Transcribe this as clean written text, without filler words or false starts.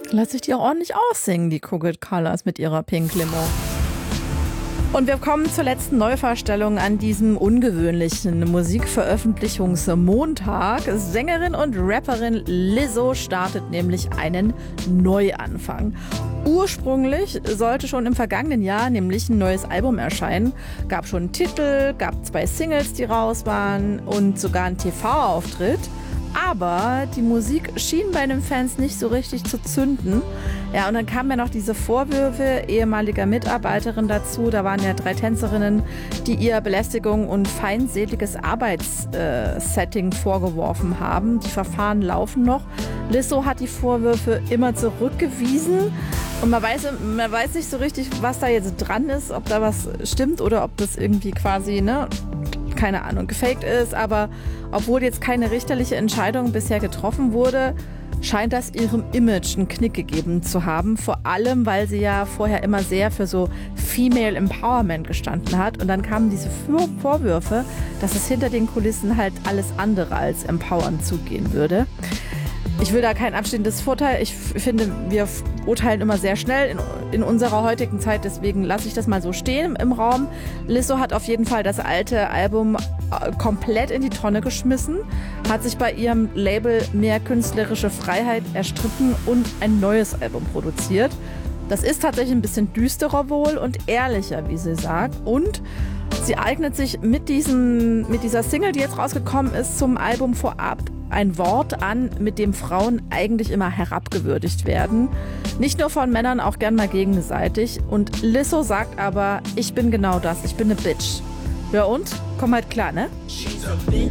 Lass ich die auch ordentlich aussingen, die Cooked Colors mit ihrer Pink Limo. Und wir kommen zur letzten Neuvorstellung an diesem ungewöhnlichen Musikveröffentlichungsmontag. Sängerin und Rapperin Lizzo startet nämlich einen Neuanfang. Ursprünglich sollte schon im vergangenen Jahr nämlich ein neues Album erscheinen. Gab schon einen Titel, gab 2 Singles, die raus waren und sogar einen TV-Auftritt. Aber die Musik schien bei den Fans nicht so richtig zu zünden. Ja, und dann kamen ja noch diese Vorwürfe ehemaliger Mitarbeiterin dazu. Da waren ja 3 Tänzerinnen, die ihr Belästigung und feindseliges Arbeitssetting vorgeworfen haben. Die Verfahren laufen noch. Lizzo hat die Vorwürfe immer zurückgewiesen. Und man weiß nicht so richtig, was da jetzt dran ist, ob da was stimmt oder ob das irgendwie quasi, keine Ahnung, gefaked ist. Aber obwohl jetzt keine richterliche Entscheidung bisher getroffen wurde, scheint das ihrem Image einen Knick gegeben zu haben. Vor allem, weil sie ja vorher immer sehr für so Female Empowerment gestanden hat. Und dann kamen diese Vorwürfe, dass es hinter den Kulissen halt alles andere als empowernd zugehen würde. Ich will da kein abstehendes Vorteil. Ich finde, wir urteilen immer sehr schnell in unserer heutigen Zeit. Deswegen lasse ich das mal so stehen im Raum. Lizzo hat auf jeden Fall das alte Album komplett in die Tonne geschmissen, hat sich bei ihrem Label mehr künstlerische Freiheit erstritten und ein neues Album produziert. Das ist tatsächlich ein bisschen düsterer wohl und ehrlicher, wie sie sagt. Und sie eignet sich mit dieser Single, die jetzt rausgekommen ist, zum Album vorab ein Wort an, mit dem Frauen eigentlich immer herabgewürdigt werden. Nicht nur von Männern, auch gern mal gegenseitig. Und Lizzo sagt aber, ich bin genau das, ich bin eine Bitch. Ja und? Komm halt klar, ne? She's a bitch.